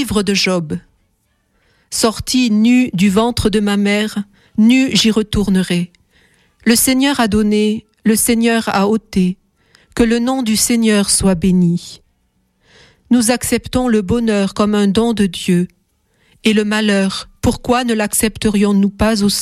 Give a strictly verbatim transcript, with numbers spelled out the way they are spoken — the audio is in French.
livre de Job. Sorti nu du ventre de ma mère, nu j'y retournerai. Le Seigneur a donné, le Seigneur a ôté, que le nom du Seigneur soit béni. Nous acceptons le bonheur comme un don de Dieu, et le malheur, pourquoi ne l'accepterions-nous pas aussi ?